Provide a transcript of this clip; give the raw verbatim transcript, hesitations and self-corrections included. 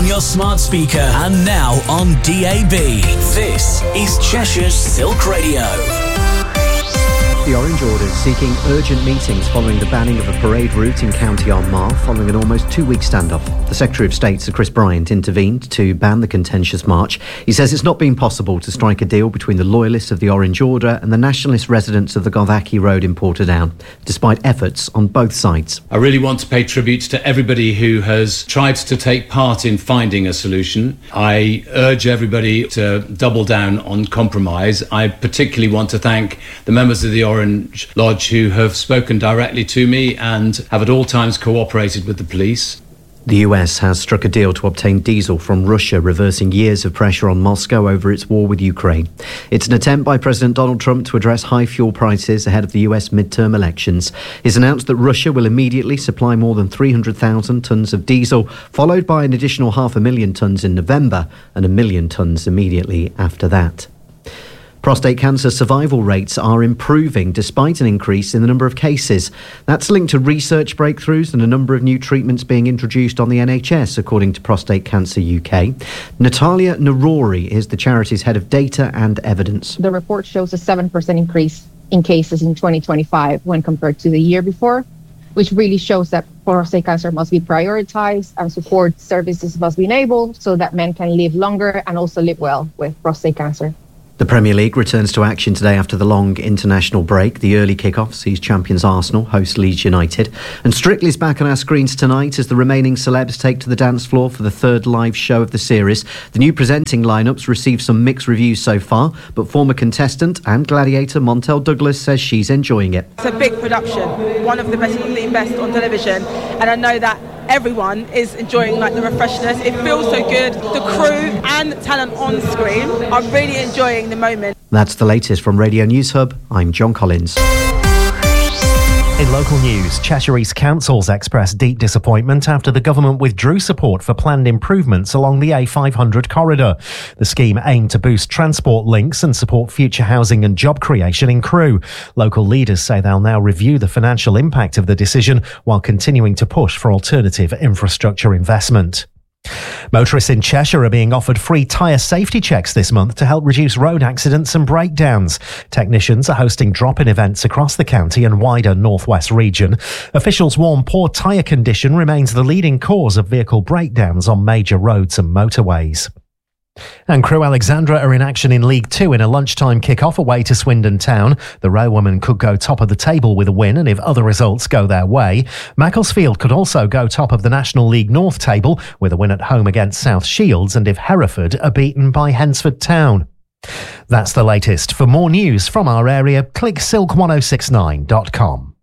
on your smart speaker and now on D A B. This is Cheshire's Silk Radio. The Orange Order is seeking urgent meetings following the banning of a parade route in County Armagh following an almost two-week standoff. The Secretary of State, Sir Chris Bryant, intervened to ban the contentious march. He says it's not been possible to strike a deal between the loyalists of the Orange Order and the nationalist residents of the Gothacky Road in Portadown, despite efforts on both sides. I really want to pay tribute to everybody who has tried to take part in finding a solution. I urge everybody to double down on compromise. I particularly want to thank the members of the Orange Lodge who have spoken directly to me and have at all times cooperated with the police. The U S has struck a deal to obtain diesel from Russia, reversing years of pressure on Moscow over its war with Ukraine. It's an attempt by President Donald Trump to address high fuel prices ahead of the U S midterm elections. He's announced that Russia will immediately supply more than three hundred thousand tonnes of diesel, followed by an additional half a million tonnes in November and a million tonnes immediately after that. Prostate cancer survival rates are improving despite an increase in the number of cases. That's linked to research breakthroughs and a number of new treatments being introduced on the N H S, according to Prostate Cancer U K. Natalia Narori is the charity's head of data and evidence. The report shows a seven percent increase in cases in twenty twenty-five when compared to the year before, which really shows that prostate cancer must be prioritized and support services must be enabled so that men can live longer and also live well with prostate cancer. The Premier League returns to action today after the long international break. The early kick-off sees champions Arsenal host Leeds United. And Strictly's back on our screens tonight as the remaining celebs take to the dance floor for the third live show of the series. The new presenting lineups received some mixed reviews so far, but former contestant and gladiator Montel Douglas says she's enjoying it. It's a big production, one of the best, the best on television, and I know that everyone is enjoying like the refreshness. It feels so good. The crew and the talent on screen are really enjoying the moment. That's the latest from Radio News Hub. I'm John Collins. In local news, Cheshire East Council's expressed deep disappointment after the government withdrew support for planned improvements along the A five hundred corridor. The scheme aimed to boost transport links and support future housing and job creation in Crewe. Local leaders say they'll now review the financial impact of the decision while continuing to push for alternative infrastructure investment. Motorists in Cheshire are being offered free tyre safety checks this month to help reduce road accidents and breakdowns. Technicians are hosting drop-in events across the county and wider northwest region. Officials warn poor tyre condition remains the leading cause of vehicle breakdowns on major roads and motorways. And Crewe Alexandra are in action in League Two in a lunchtime kick-off away to Swindon Town. The Row Women could go top of the table with a win, and if other results go their way, Macclesfield could also go top of the National League North table with a win at home against South Shields, and if Hereford are beaten by Hensford Town. That's the latest. For more news from our area, click silk ten sixty-nine dot com.